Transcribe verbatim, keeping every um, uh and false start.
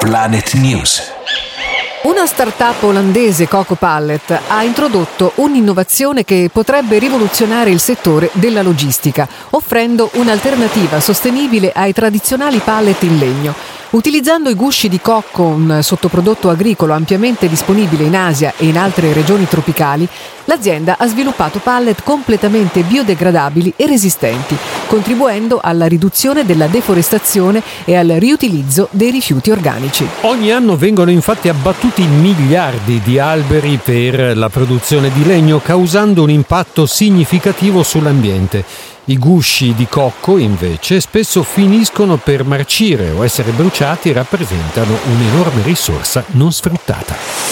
Planet News. Una startup olandese, Coco Pallet, ha introdotto un'innovazione che potrebbe rivoluzionare il settore della logistica, offrendo un'alternativa sostenibile ai tradizionali pallet in legno. Utilizzando i gusci di cocco, un sottoprodotto agricolo ampiamente disponibile in Asia e in altre regioni tropicali, l'azienda ha sviluppato pallet completamente biodegradabili e resistenti, contribuendo alla riduzione della deforestazione e al riutilizzo dei rifiuti organici. Ogni anno vengono infatti abbattuti miliardi di alberi per la produzione di legno, causando un impatto significativo sull'ambiente. I gusci di cocco, invece, spesso finiscono per marcire o essere bruciati e rappresentano un'enorme risorsa non sfruttata.